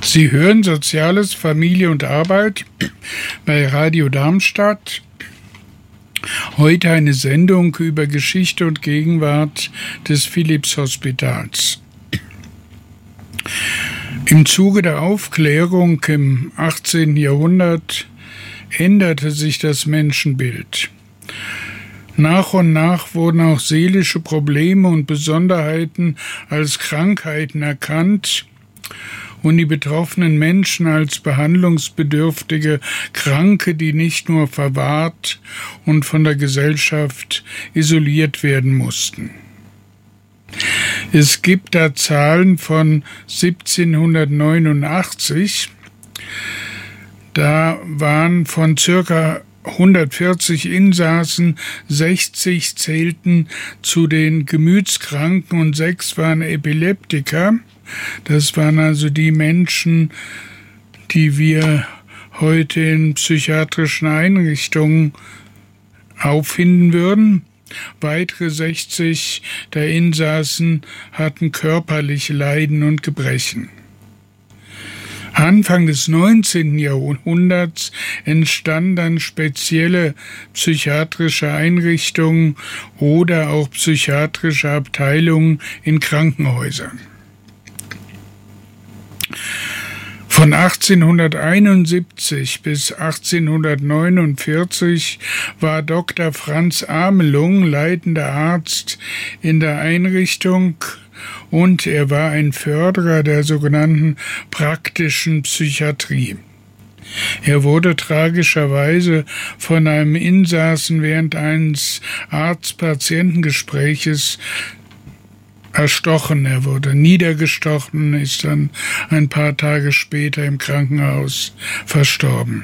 Sie hören Soziales, Familie und Arbeit bei Radio Darmstadt. Heute eine Sendung über Geschichte und Gegenwart des Philipps-Hospitals. Im Zuge der Aufklärung im 18. Jahrhundert änderte sich das Menschenbild. Nach und nach wurden auch seelische Probleme und Besonderheiten als Krankheiten erkannt und die betroffenen Menschen als behandlungsbedürftige Kranke, die nicht nur verwahrt und von der Gesellschaft isoliert werden mussten. Es gibt da Zahlen von 1789. Da waren von circa 140 Insassen, 60 zählten zu den Gemütskranken und 6 waren Epileptiker. Das waren also die Menschen, die wir heute in psychiatrischen Einrichtungen auffinden würden. Weitere 60 der Insassen hatten körperliche Leiden und Gebrechen. Anfang des 19. Jahrhunderts entstanden dann spezielle psychiatrische Einrichtungen oder auch psychiatrische Abteilungen in Krankenhäusern. Von 1871 bis 1849 war Dr. Franz Amelung leitender Arzt in der Einrichtung und er war ein Förderer der sogenannten praktischen Psychiatrie. Er wurde tragischerweise von einem Insassen während eines Arzt-Patientengespräches erstochen. Er wurde niedergestochen, ist dann ein paar Tage später im Krankenhaus verstorben.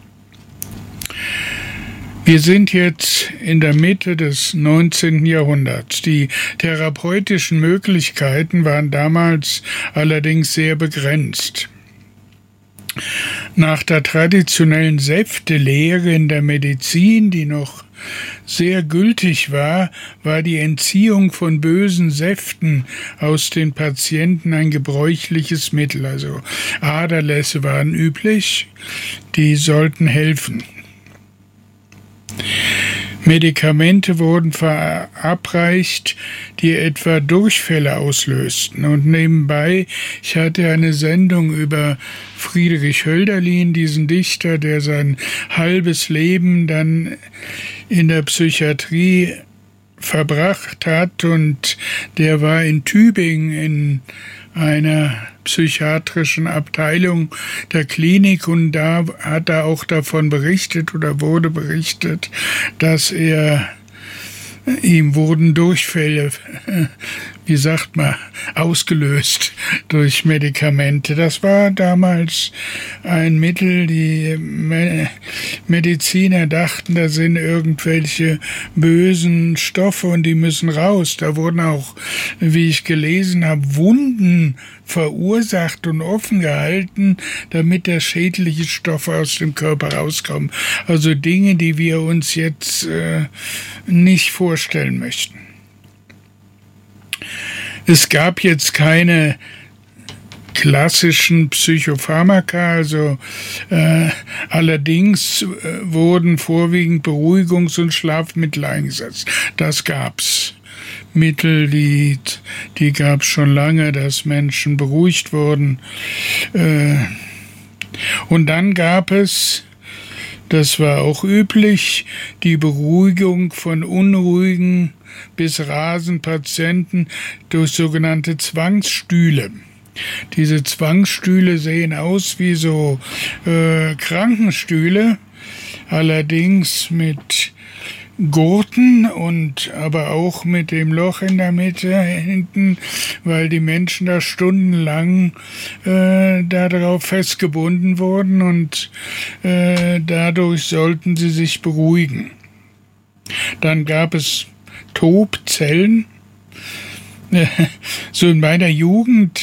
Wir sind jetzt in der Mitte des 19. Jahrhunderts. Die therapeutischen Möglichkeiten waren damals allerdings sehr begrenzt. Nach der traditionellen Säftelehre in der Medizin, die noch sehr gültig war, war die Entziehung von bösen Säften aus den Patienten ein gebräuchliches Mittel. Also Aderlässe waren üblich, die sollten helfen. Medikamente wurden verabreicht, die etwa Durchfälle auslösten. Und nebenbei, ich hatte eine Sendung über Friedrich Hölderlin, diesen Dichter, der sein halbes Leben dann in der Psychiatrie verbracht hat. Und der war in Tübingen in einer psychiatrischen Abteilung der Klinik und da hat er auch davon berichtet oder wurde berichtet, dass ihm wurden Durchfälle, wie sagt man, ausgelöst durch Medikamente. Das war damals ein Mittel, die Mediziner dachten, da sind irgendwelche bösen Stoffe und die müssen raus. Da wurden auch, wie ich gelesen habe, Wunden verursacht und offen gehalten, damit der schädliche Stoffe aus dem Körper rauskommen. Also Dinge, die wir uns jetzt nicht vorstellen möchten. Es gab jetzt keine klassischen Psychopharmaka, also allerdings wurden vorwiegend Beruhigungs- und Schlafmittel eingesetzt. Das gab's. Mittel, die gab es schon lange, dass Menschen beruhigt wurden. Und dann gab es, das war auch üblich, die Beruhigung von unruhigen bis rasenden Patienten durch sogenannte Zwangsstühle. Diese Zwangsstühle sehen aus wie so Krankenstühle, allerdings mit Gurten und aber auch mit dem Loch in der Mitte hinten, weil die Menschen da stundenlang darauf festgebunden wurden und dadurch sollten sie sich beruhigen. Dann gab es Tobzellen. So in meiner Jugend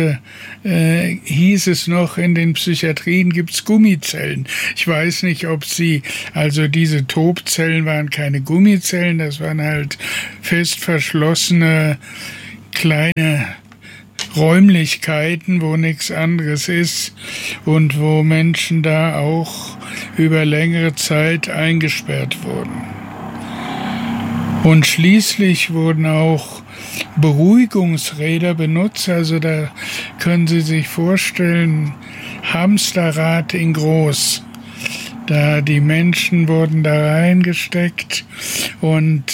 hieß es noch, in den Psychiatrien gibt's Gummizellen. Ich weiß nicht, ob also diese Tobzellen waren keine Gummizellen, das waren halt fest verschlossene kleine Räumlichkeiten, wo nichts anderes ist und wo Menschen da auch über längere Zeit eingesperrt wurden. Und schließlich wurden auch Beruhigungsräder benutzt, also da können Sie sich vorstellen, Hamsterrad in groß. Da die Menschen wurden da reingesteckt und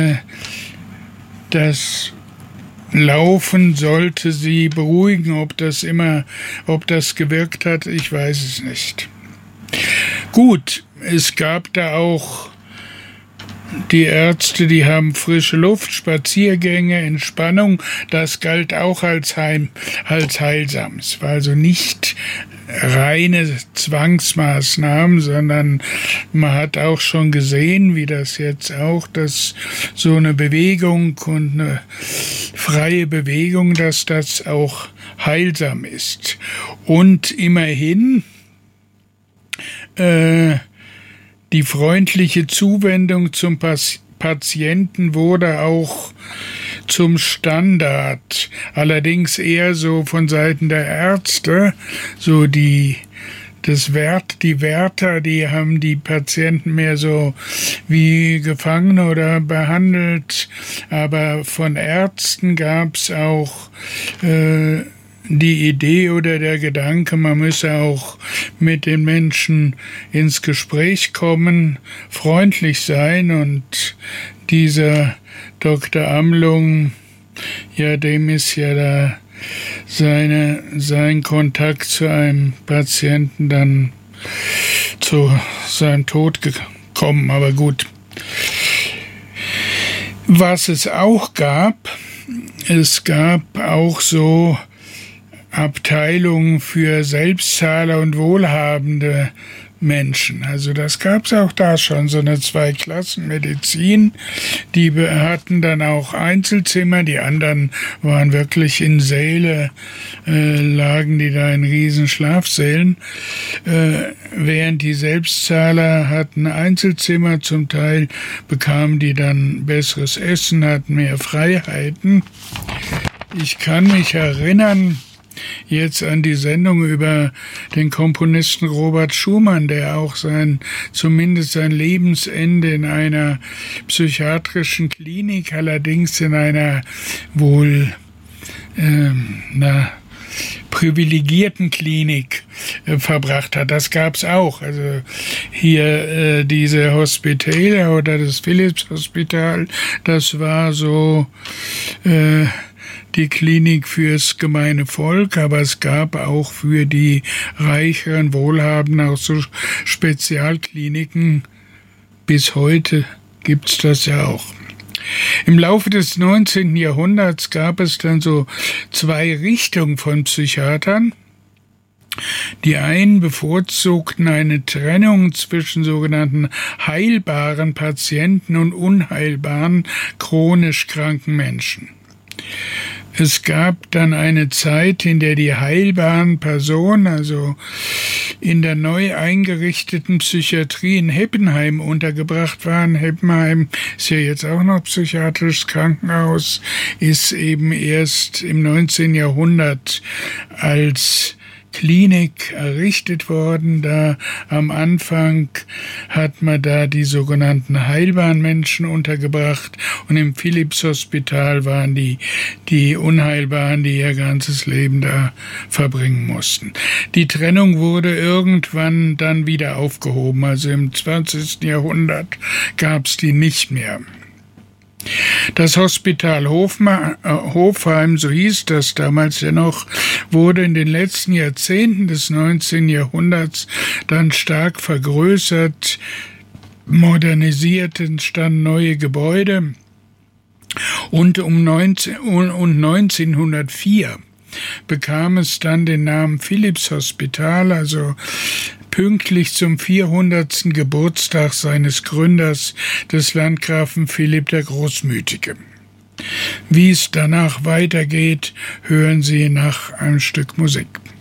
das Laufen sollte sie beruhigen. Ob das gewirkt hat, ich weiß es nicht. Gut, es gab da auch die Ärzte, die haben frische Luft, Spaziergänge, Entspannung. Das galt auch als heilsam. Es war also nicht reine Zwangsmaßnahmen, sondern man hat auch schon gesehen, wie das jetzt auch, dass so eine Bewegung und eine freie Bewegung, dass das auch heilsam ist. Und immerhin die freundliche Zuwendung zum Patienten wurde auch zum Standard, allerdings eher so von Seiten der Ärzte, so die Wärter, die haben die Patienten mehr so wie Gefangene oder behandelt, aber von Ärzten gab's auch die Idee oder der Gedanke, man müsse auch mit den Menschen ins Gespräch kommen, freundlich sein, und dieser Dr. Amlung, ja, dem ist ja da sein Kontakt zu einem Patienten dann zu seinem Tod gekommen, aber gut. Was es auch gab, es gab auch so Abteilungen für Selbstzahler und wohlhabende Menschen. Also das gab es auch da schon, so eine Zweiklassenmedizin. Die hatten dann auch Einzelzimmer, die anderen waren wirklich in Säle, lagen die da in riesen Schlafsälen, während die Selbstzahler hatten Einzelzimmer, zum Teil bekamen die dann besseres Essen, hatten mehr Freiheiten. Ich kann mich erinnern, jetzt an die Sendung über den Komponisten Robert Schumann, der auch zumindest sein Lebensende in einer psychiatrischen Klinik, allerdings in einer wohl privilegierten Klinik verbracht hat. Das gab's auch. Also hier diese Hospitäler oder das Philips Hospital, das war so die Klinik fürs gemeine Volk, aber es gab auch für die reicheren, wohlhabenden auch so Spezialkliniken. Bis heute gibt's das ja auch. Im Laufe des 19. Jahrhunderts gab es dann so zwei Richtungen von Psychiatern. Die einen bevorzugten eine Trennung zwischen sogenannten heilbaren Patienten und unheilbaren, chronisch kranken Menschen. Es gab dann eine Zeit, in der die heilbaren Personen, also in der neu eingerichteten Psychiatrie in Heppenheim untergebracht waren. Heppenheim ist ja jetzt auch noch psychiatrisches Krankenhaus, ist eben erst im 19. Jahrhundert als Klinik errichtet worden. Da am Anfang hat man da die sogenannten heilbaren Menschen untergebracht, und im Philips-Hospital waren die Unheilbaren, die ihr ganzes Leben da verbringen mussten. Die Trennung wurde irgendwann dann wieder aufgehoben, also im 20. Jahrhundert gab es die nicht mehr. Das Hospital Hofheim, so hieß das damals ja noch, wurde in den letzten Jahrzehnten des 19. Jahrhunderts dann stark vergrößert, modernisiert, entstanden neue Gebäude, und 1904 bekam es dann den Namen Philips Hospital, also pünktlich zum 400. Geburtstag seines Gründers, des Landgrafen Philipp der Großmütige. Wie es danach weitergeht, hören Sie nach einem Stück Musik.